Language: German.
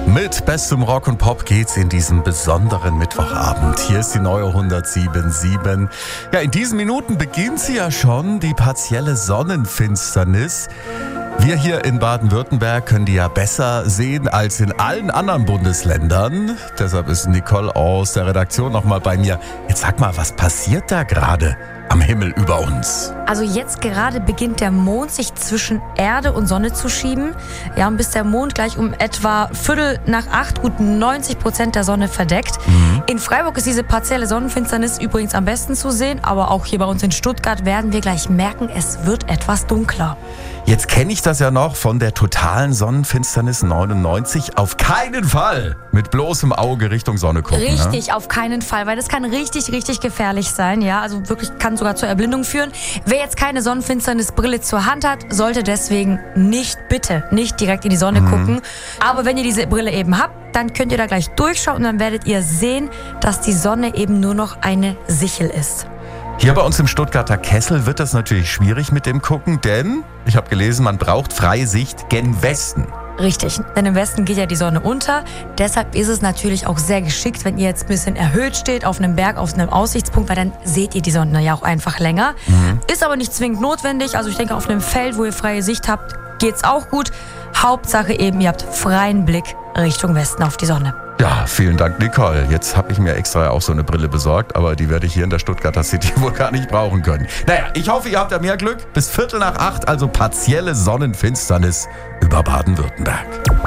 Mit bestem Rock und Pop geht's in diesem besonderen Mittwochabend. Hier ist die neue 107.7. Ja, in diesen Minuten beginnt sie ja schon, die partielle Sonnenfinsternis. Wir hier in Baden-Württemberg können die ja besser sehen als in allen anderen Bundesländern. Deshalb ist Nicole aus der Redaktion nochmal bei mir. Jetzt sag mal, was passiert da gerade am Himmel über uns? Also jetzt gerade beginnt der Mond sich zwischen Erde und Sonne zu schieben. Ja, und bis der Mond gleich um etwa 7:45 gut 90% der Sonne verdeckt. In Freiburg ist diese partielle Sonnenfinsternis übrigens am besten zu sehen, aber auch hier bei uns in Stuttgart werden wir gleich merken, es wird etwas dunkler. Jetzt kenne ich das ja noch von der totalen Sonnenfinsternis 99. Auf keinen Fall mit bloßem Auge Richtung Sonne gucken. Richtig, auf keinen Fall, weil das kann richtig, richtig gefährlich sein. Ja, also wirklich kann sogar zur Erblindung führen. Wer jetzt keine Sonnenfinsternisbrille zur Hand hat, sollte deswegen bitte nicht direkt in die Sonne gucken. Aber wenn ihr diese Brille eben habt, dann könnt ihr da gleich durchschauen und dann werdet ihr sehen, dass die Sonne eben nur noch eine Sichel ist. Hier bei uns im Stuttgarter Kessel wird das natürlich schwierig mit dem Gucken, denn ich habe gelesen, man braucht freie Sicht gen Westen. Richtig, denn im Westen geht ja die Sonne unter. Deshalb ist es natürlich auch sehr geschickt, wenn ihr jetzt ein bisschen erhöht steht auf einem Berg, auf einem Aussichtspunkt, weil dann seht ihr die Sonne ja auch einfach länger. Ist aber nicht zwingend notwendig. Also ich denke, auf einem Feld, wo ihr freie Sicht habt, geht's auch gut. Hauptsache eben, ihr habt freien Blick Richtung Westen auf die Sonne. Ja, vielen Dank, Nicole. Jetzt habe ich mir extra auch so eine Brille besorgt, aber die werde ich hier in der Stuttgarter City wohl gar nicht brauchen können. Naja, ich hoffe, ihr habt ja mehr Glück. Bis 7:45, also partielle Sonnenfinsternis über Baden-Württemberg.